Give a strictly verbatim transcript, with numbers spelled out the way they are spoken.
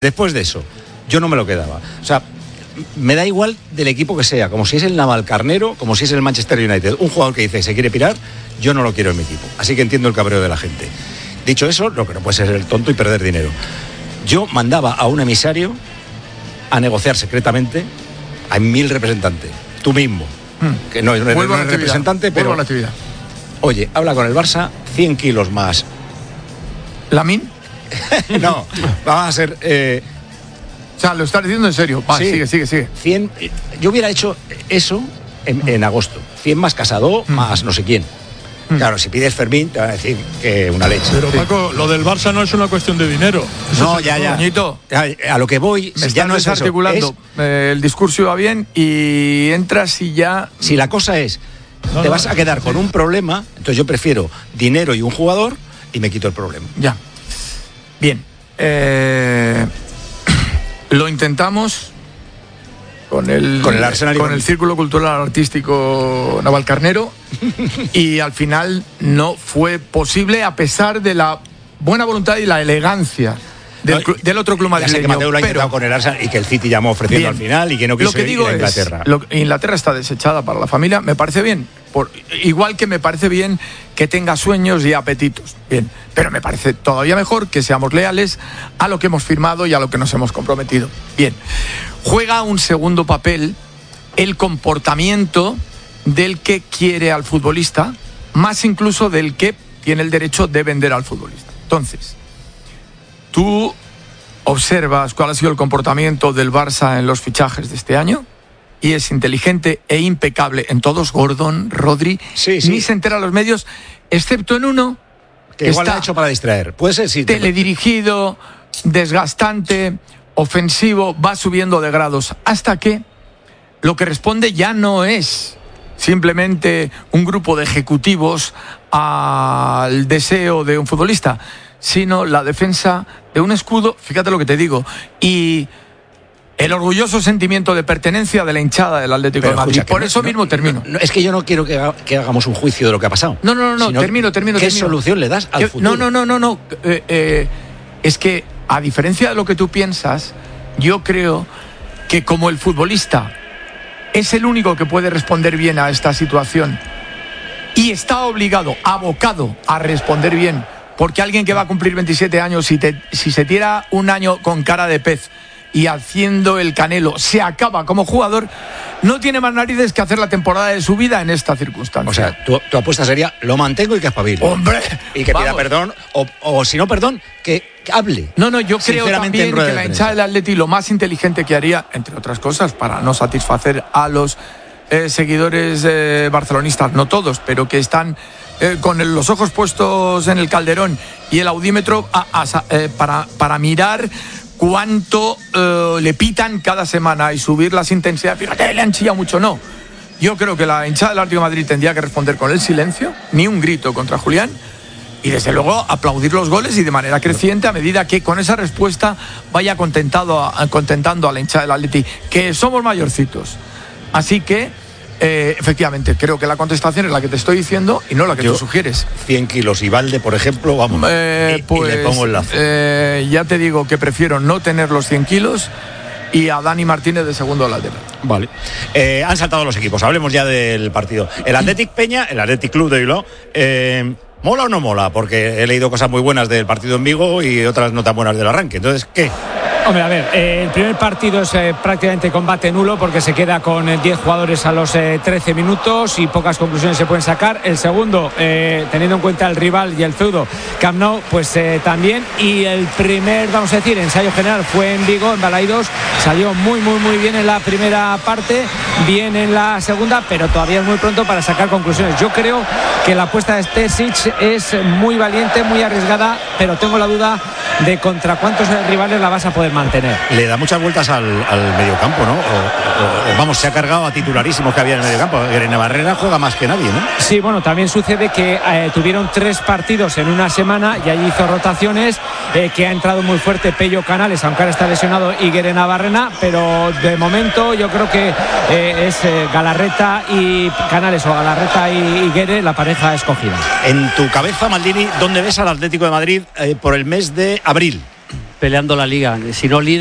Después de eso, yo no me lo quedaba. O sea, me da igual del equipo que sea, como si es el Navalcarnero, como si es el Manchester United. Un jugador que dice que se quiere pirar, yo no lo quiero en mi equipo. Así que entiendo el cabreo de la gente. Dicho eso, lo que no puede ser el tonto y perder dinero. Yo mandaba a un emisario a negociar secretamente a mil representantes. Tú mismo, hmm. que no, no, no eres representante, pero... La actividad. Oye, habla con el Barça, cien kilos más. ¿Lamin? No, vamos a ser... Eh, o sea, lo estás diciendo en serio. Va, sí, sigue, sigue, sigue. cien, yo hubiera hecho eso en, en agosto. cien más Casado, mm. más no sé quién. Mm. Claro, si pides Fermín, te van a decir que una leche. Pero, sí. Paco, lo del Barça no es una cuestión de dinero. Eso no, ya, ya. Ñito, a, a lo que voy, me ya no es articulando. Eso, es, eh, el discurso iba bien y entras y ya... Si la cosa es, no, te no, vas a quedar sí. con un problema, entonces yo prefiero dinero y un jugador y me quito el problema. Ya. Bien. Eh... Lo intentamos con el, con el Arsenal y con con el Círculo Cultural Artístico Navalcarnero y al final no fue posible a pesar de la buena voluntad y la elegancia del, no, del otro club madrileño. Ya sé que Mateo lo ha intentado con el Arsenal y que el City llamó ofreciendo bien, al final y que no quiso lo que digo ir a Inglaterra. Es, lo, Inglaterra está desechada para la familia, me parece bien. Por, igual que me parece bien que tenga sueños y apetitos, bien, pero me parece todavía mejor que seamos leales a lo que hemos firmado y a lo que nos hemos comprometido. Bien, juega un segundo papel el comportamiento del que quiere al futbolista, más incluso del que tiene el derecho de vender al futbolista. Entonces, tú observas cuál ha sido el comportamiento del Barça en los fichajes de este año. Y es inteligente e impecable en todos, Gordon, Rodri, sí, sí. ni se entera a los medios, excepto en uno que igual lo ha hecho para distraer. Puede ser, sí. Teledirigido, desgastante, ofensivo, va subiendo de grados, hasta que lo que responde ya no es simplemente un grupo de ejecutivos al deseo de un futbolista, sino la defensa de un escudo, fíjate lo que te digo, y... el orgulloso sentimiento de pertenencia de la hinchada del Atlético de Madrid. Por no, eso mismo no, termino. No, no, es que yo no quiero que, haga, que hagamos un juicio de lo que ha pasado. No, no, no, no termino, termino. ¿Qué termino. solución le das al ¿Qué? futuro? No, no, no, no, no. Eh, eh, es que, a diferencia de lo que tú piensas, yo creo que como el futbolista es el único que puede responder bien a esta situación y está obligado, abocado a responder bien, porque alguien que va a cumplir veintisiete años, si, te, si se tira un año con cara de pez y haciendo el Canelo se acaba como jugador, no tiene más narices que hacer la temporada de su vida en esta circunstancia. O sea, tu, tu apuesta sería, lo mantengo y que espabile. ¡Hombre! Y que vamos. pida perdón, o, o si no perdón, que, que hable. No, no, yo creo también que la hinchada del Atleti lo más inteligente que haría, entre otras cosas, para no satisfacer a los eh, seguidores eh, barcelonistas, no todos, pero que están eh, con el, los ojos puestos en el Calderón y el audímetro a, a, eh, para, para mirar cuánto eh, le pitan cada semana y subir las intensidades. Fíjate, le han chillado mucho, no. Yo creo que la hinchada del Atlético de Madrid tendría que responder con el silencio, ni un grito contra Julián, y desde luego aplaudir los goles y de manera creciente a medida que con esa respuesta vaya contentado a, contentando a la hinchada del Atleti, que somos mayorcitos. Así que, eh, efectivamente, creo que la contestación es la que te estoy diciendo y no la que Yo, tú sugieres. cien kilos y Valde, por ejemplo, vamos, eh, y, pues, y le pongo el lazo. Eh, ya te digo que prefiero no tener los cien kilos y a Dani Martínez de segundo lateral. Vale. Eh, han saltado los equipos, hablemos ya del partido. El Athletic Peña, el Athletic Club de Bilbao, eh, ¿mola o no mola? Porque he leído cosas muy buenas del partido en Vigo y otras no tan buenas del arranque. Entonces, ¿qué? Hombre, a ver, eh, el primer partido es eh, prácticamente combate nulo porque se queda con eh, diez jugadores a los eh, trece minutos y pocas conclusiones se pueden sacar. El segundo, eh, teniendo en cuenta el rival y el feudo, Camp Nou, pues eh, también. Y el primer, vamos a decir, ensayo general fue en Vigo, en Balaidos. Salió muy, muy, muy bien en la primera parte, bien en la segunda, pero todavía es muy pronto para sacar conclusiones. Yo creo que la apuesta de Terzic es muy valiente, muy arriesgada, pero tengo la duda de contra cuántos rivales la vas a poder mantener. Le da muchas vueltas al, al mediocampo, ¿no? O, o, o vamos, se ha cargado a titularísimos que había en el mediocampo. Irene Barrera juega más que nadie, ¿no? Sí, bueno, también sucede que eh, tuvieron tres partidos en una semana y allí hizo rotaciones, eh, que ha entrado muy fuerte Pello Canales, aunque ahora está lesionado Irene Barrera, pero de momento yo creo que eh, es eh, Galarreta y Canales o Galarreta y Higuere la pareja escogida. En tu cabeza, Maldini, ¿dónde ves al Atlético de Madrid eh, por el mes de abril? peleando la liga, si no líder.